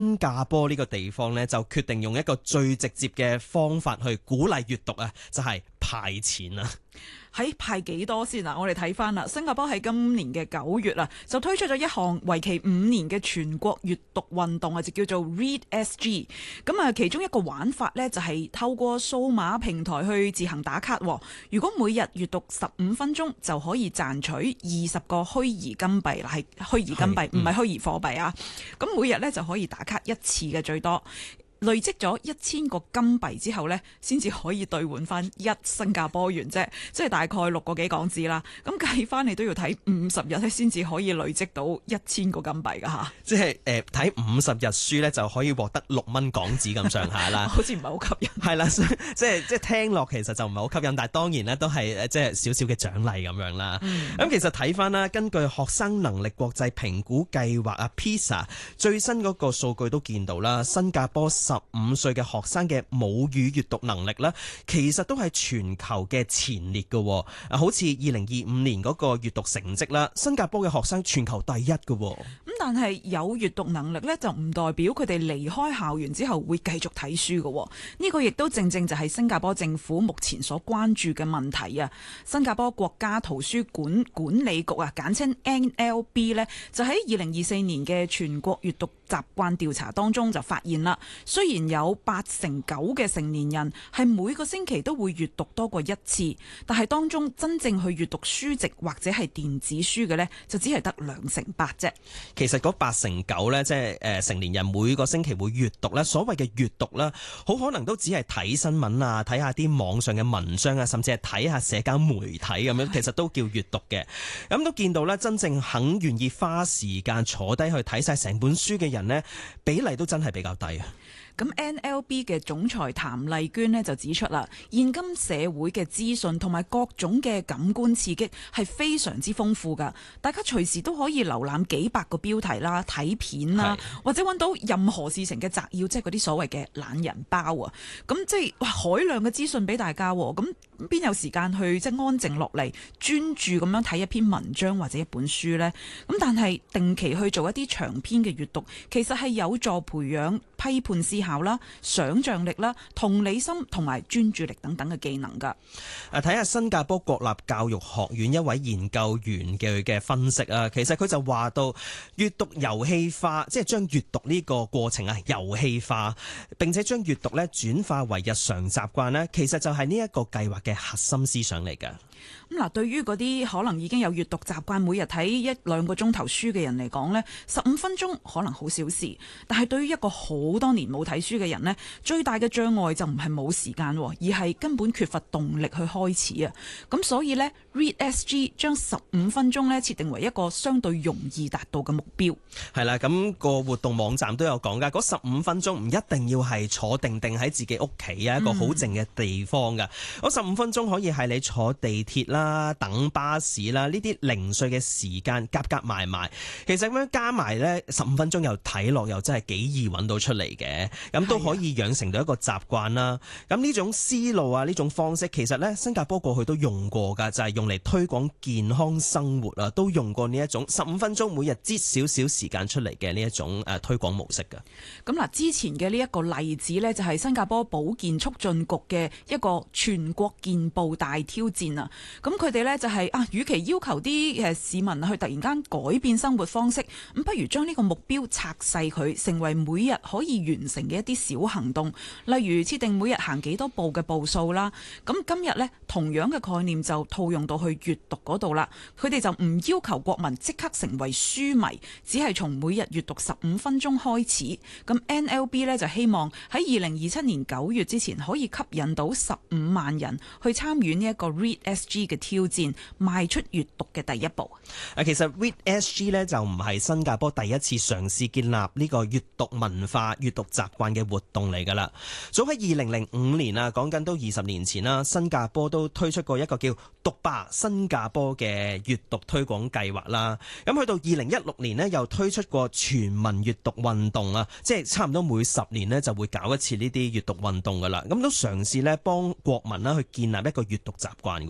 新加坡呢個地方呢，就決定用一個最直接嘅方法去鼓勵閱讀啊，就係派錢啊。 喺派幾多先啊？我哋睇翻啦，新加坡喺今年嘅9月啊，就推出咗一項為期5年嘅全國閱讀運動啊，就叫做 Read SG。咁啊，其中一個玩法呢，就係透過數碼平台去自行打卡。如果每日閱讀15分鐘，就可以賺取20個虛擬金幣啦，係虛擬金幣，唔係虛擬貨幣啊。咁每日呢，就可以打卡1次嘅最多。累積咗1000個金幣之後呢，先至可以兌換翻1新加坡元啫，即係大概6個幾港紙啦。咁計翻你都要睇50日咧，先至可以累積到1000個金幣噶吓。 即係睇50日書呢，就可以獲得6蚊港紙咁上下啦。 好似唔係好吸引。 係啦，即係聽落其實就唔係好吸引，但係當然咧都係即係少少嘅獎勵咁樣啦。咁其實睇翻啦，根據學生能力國際評估計劃啊 PISA 最新嗰個數據都見到啦，新加坡15歲嘅學生嘅母語閱讀能力咧，其實都係全球嘅前列嘅。好似2025年嗰個閱讀成績啦，新加坡嘅學生全球第一嘅。咁但係有閱讀能力咧，就唔代表佢哋離開校園之後會繼續睇書嘅。呢個亦都正正就係新加坡政府目前所關注嘅問題啊。新加坡國家圖書館管理局啊，簡稱 NLB 咧，就喺2024年嘅全國閱讀習慣調查當中就發現啦，雖然有89%嘅成年人係每個星期都會閱讀多過1次，但係當中真正去閱讀書籍或者係電子書嘅呢，就只係得2%啫。 其實嗰8%呢，即係成年人每個星期會閱讀呢，所謂嘅閱讀呢，好可能都只係睇新聞啊，睇下啲網上嘅文章啊，甚至係睇下社交媒體咁樣，其實都叫閱讀嘅。咁都見到呢，真正肯願意花時間坐低去睇晒成本書嘅人呢，比例都真係比較低啊。 咁 NLB 嘅總裁譚麗娟呢就指出啦，現今社會嘅資訊同埋各種嘅感官刺激係非常之豐富噶，大家隨時都可以瀏覽幾百個標題啦、睇片啦，或者揾到任何事情嘅摘要，即係嗰啲所謂嘅懶人包啊。咁即係海量嘅資訊俾大家，咁邊有時間去即係安靜落嚟專注咁樣睇一篇文章或者一本書呢？咁但係定期去做一啲長篇嘅閱讀，其實係有助培養批判思考啦、想像力啦、同理心同埋專注力等等嘅技能㗎。 睇下新加坡國立教育學院一位研究員嘅分析啊，其實佢就話到閱讀遊戲化，即係將閱讀呢個過程啊遊戲化，並且將閱讀咧轉化為日常習慣咧，其實就係呢一個計劃嘅核心思想嚟㗎。 咁嗱，對於嗰啲可能已經有閱讀習慣，每日睇1-2個鐘頭書嘅人嚟講呢，15分鐘可能好小事，但係對於一個好多年冇睇書嘅人呢，最大嘅障礙就唔係冇時間，而係根本缺乏動力去開始啊。咁所以呢 Read SG 將15分鐘呢設定為一個相對容易達到嘅目標。 係啦，咁個活動網站都有講㗎，嗰15分鐘唔一定要係坐定定喺自己屋企啊，一個好靜嘅地方㗎。嗰15分鐘可以係你坐地鐵啦、等巴士啦，呢啲零碎嘅時間夾埋埋，其實咁樣加埋呢15分鐘又睇落又真係幾易揾到出嚟嘅，咁都可以養成到一個習慣啦。咁呢種思路啊，呢種方式其實呢新加坡過去都用過㗎，就係用嚟推廣健康生活啊，都用過呢一種15分鐘每日擠少少時間出嚟嘅呢一種推廣模式㗎。 咁嗱，之前嘅呢一個例子呢，就係新加坡保健促進局嘅一個全國健步大挑戰啊。咁佢哋呢就係與其要求啲市民去突然間改變生活方式，咁不如將呢個目標拆細佢，成為每日可以完成嘅一啲小行動，例如設定每日行幾多步嘅步數啦。咁今日呢，同樣嘅概念就套用到去閱讀嗰度啦。佢哋就唔要求國民即刻成為書迷，只係從每日閱讀15分鐘開始。咁 NLB 呢就希望喺2027年9月之前可以吸引到15萬人去參與呢一個 Read SG 嘅挑戰，邁出閱讀嘅第一步。 其實 Read SG 呢就唔係新加坡第一次嘗試建立呢個閱讀文化、閱讀習慣嘅活動嚟㗎啦。早喺2005年啊，講緊都20年前啦，新加坡都推出過一個叫讀吧新加坡嘅閱讀推廣計劃啦。咁去到2016年呢，又推出過全民閱讀運動啊，即係差唔多每10年呢就會搞一次呢啲閱讀運動㗎啦。咁都嘗試呢幫國民啦去建立一個閱讀習慣㗎噃。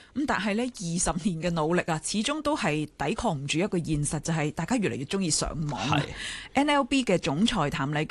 咁但係呢20年嘅努力啊，始終都係抵抗唔住一個現實，就係大家越嚟越中意上網。 係 NLB 嘅總裁譚麗